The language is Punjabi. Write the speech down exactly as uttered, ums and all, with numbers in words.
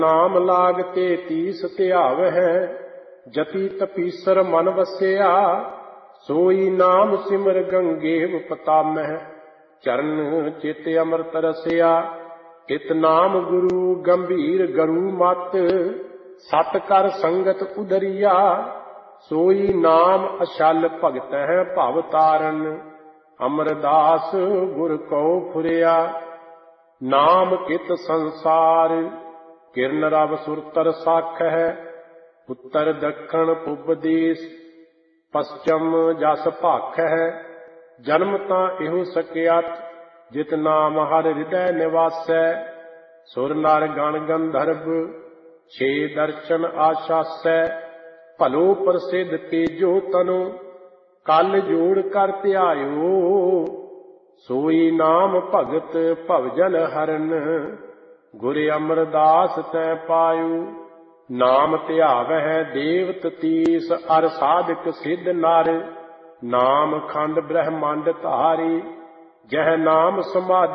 ਨਾਮ ਲਾਗਤੇ ਤੀਸ ਧਿਆਵ ਹੈ, ਜਤੀ ਤਪੀਸਰ ਮਨ ਵਸਿਆ। ਸੋਈ ਨਾਮ ਸਿਮਰ ਗੰਗੇਵ ਪਤਾਮਹਿ, ਚਰਨ ਚਿਤ ਅੰਮ੍ਰਿਤ ਰਸਿਆ। ਇਤ ਨਾਮ ਗੁਰੂ ਗੰਭੀਰ ਗਰੂ ਮਤ, ਸਤ ਕਰ ਸੰਗਤ ਉਦਰੀਆ। ਸੋਈ ਨਾਮ ਅਛਲ ਭਗਤ ਹੈ ਭਵ ਤਾਰਨ, ਅਮਰਦਾਸ ਗੁਰ ਕਉ ਫੁਰਿਆ। ਨਾਮ ਕਿਤ ਸੰਸਾਰ, ਕਿਰਨ ਰਵ ਸੁਰਤਰ ਸਾਖ ਹੈ। ਉੱਤਰ ਦੱਖਣ ਪੁਬ ਦੇਸ, ਪਸਚਮ ਜਸ ਭਾਖ ਹੈ। ਜਨਮ ਤਾਂ ਇਹੋ ਸਕਿਆਤ, ਜਿਤ ਨਾਮ ਹਰ ਹਿਰਦੈ ਨਿਵਾਸੈ। ਸੁਰ ਨਰ ਗਣ ਗੰਧਰਵ, ਛੇ ਦਰਸ਼ਨ ਆਸ਼ਾਸੈ। ਭਲੋ ਪ੍ਰਸਿੱਧ ਤੇਜੋ ਤਨੋ, ਕਲ ਜੋੜ ਕਰ ਧਿਆਇਓ। ਸੋਈ ਨਾਮ ਭਗਤ ਭਵਜਨ ਹਰਨ, ਗੁਰ ਅਮਰਦਾਸ ਤੈ ਪਾਇਓ। ਨਾਮ ਧਿਆਵਹਿ ਦੇਵਤ ਤੀਸ, ਅਰ ਸਾਧਕ ਸਿੱਧ ਨਰ। ਨਾਮ ਖੰਡ ਬ੍ਰਹਮੰਡ ਧਾਰੀ, ਜਹ ਨਾਮ ਸਮਾਧੀ